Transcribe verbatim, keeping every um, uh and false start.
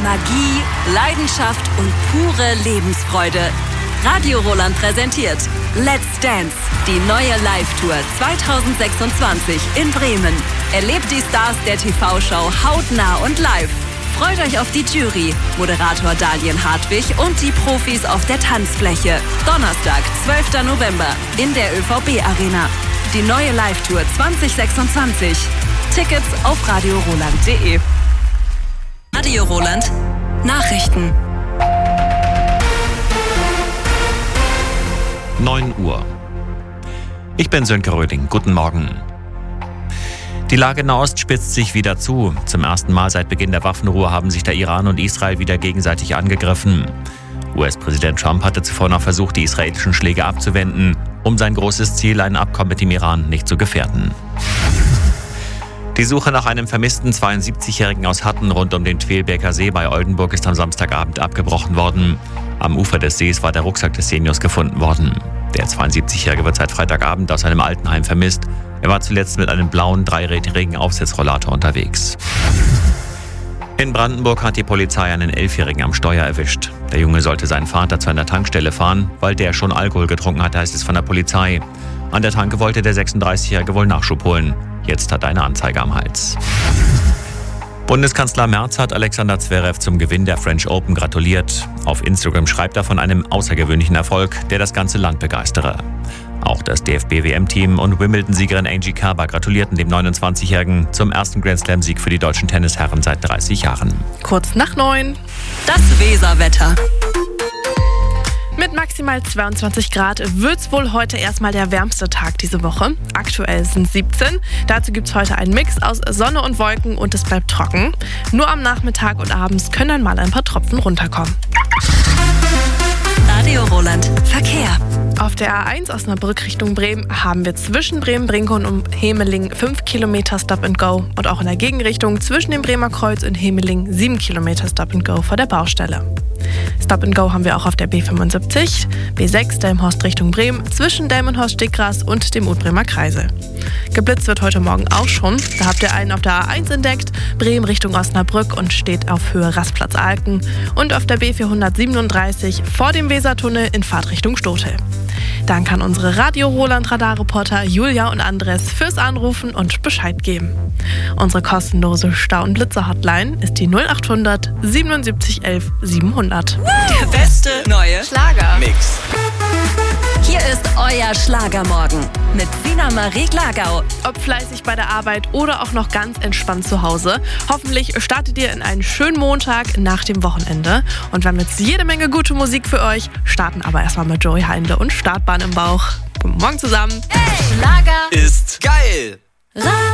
Magie, Leidenschaft und pure Lebensfreude. Radio Roland präsentiert Let's Dance, die neue Live-Tour zwanzig sechsundzwanzig in Bremen. Erlebt die Stars der T V-Show hautnah und live. Freut euch auf die Jury, Moderator Dalian Hartwig und die Profis auf der Tanzfläche. Donnerstag, zwölfter November in der Ö V B-Arena. Die neue Live-Tour zwanzig sechsundzwanzig. Tickets auf radio roland punkt de. Radio Roland Nachrichten. neun Uhr. Ich bin Sönke Röding. Guten Morgen. Die Lage in Nahost spitzt sich wieder zu. Zum ersten Mal seit Beginn der Waffenruhe haben sich der Iran und Israel wieder gegenseitig angegriffen. U S-Präsident Trump hatte zuvor noch versucht, die israelischen Schläge abzuwenden, um sein großes Ziel, ein Abkommen mit dem Iran, nicht zu gefährden. Die Suche nach einem vermissten zweiundsiebzigjährigen aus Hatten rund um den Twelberger See bei Oldenburg ist am Samstagabend abgebrochen worden. Am Ufer des Sees war der Rucksack des Seniors gefunden worden. Der zweiundsiebzigjährige wird seit Freitagabend aus einem Altenheim vermisst. Er war zuletzt mit einem blauen, dreirädrigen Aufsitzrollator unterwegs. In Brandenburg hat die Polizei einen Elfjährigen am Steuer erwischt. Der Junge sollte seinen Vater zu einer Tankstelle fahren, weil der schon Alkohol getrunken hatte, heißt es von der Polizei. An der Tanke wollte der sechsunddreißigjährige wohl Nachschub holen. Jetzt hat er eine Anzeige am Hals. Bundeskanzler Merz hat Alexander Zverev zum Gewinn der French Open gratuliert. Auf Instagram schreibt er von einem außergewöhnlichen Erfolg, der das ganze Land begeistere. Auch das D F B-W M-Team und Wimbledon-Siegerin Angie Kerber gratulierten dem neunundzwanzigjährigen zum ersten Grand-Slam-Sieg für die deutschen Tennisherren seit dreißig Jahren. Kurz nach neun. Das Weserwetter. Mit maximal zweiundzwanzig Grad wird's wohl heute erstmal der wärmste Tag diese Woche. Aktuell sind siebzehn. Dazu gibt's heute einen Mix aus Sonne und Wolken und es bleibt trocken. Nur am Nachmittag und abends können dann mal ein paar Tropfen runterkommen. Radio Roland Verkehr. Auf der A eins Osnabrück Richtung Bremen haben wir zwischen Bremen-Brinkum und Hemeling fünf Kilometer Stop and Go und auch in der Gegenrichtung zwischen dem Bremer Kreuz und Hemeling sieben Kilometer Stop and Go vor der Baustelle. Stop and Go haben wir auch auf der B fünfundsiebzig, B sechs Delmenhorst Richtung Bremen zwischen Delmenhorst-Stickgras und dem Utbremer Kreisel. Geblitzt wird heute Morgen auch schon. Da habt ihr einen auf der A eins entdeckt, Bremen Richtung Osnabrück und steht auf Höhe Rastplatz Alken und auf der B vierhundertsiebenunddreißig vor dem Wesertunnel in Fahrtrichtung Stotel. Danke an unsere Radio Roland Radarreporter Julia und Andres fürs Anrufen und Bescheid geben. Unsere kostenlose Stau- und Blitzer-Hotline ist die null achthundert siebenundsiebzig elf siebenhundert. Der beste neue Schlager-Mix. Hier ist euer Schlagermorgen mit Sina Marie Glagau. Ob fleißig bei der Arbeit oder auch noch ganz entspannt zu Hause. Hoffentlich startet ihr in einen schönen Montag nach dem Wochenende. Und wir haben jetzt jede Menge gute Musik für euch, starten aber erstmal mit Joey Heindle und Startbahn im Bauch. Guten Morgen zusammen. Hey, Schlager Ist geil.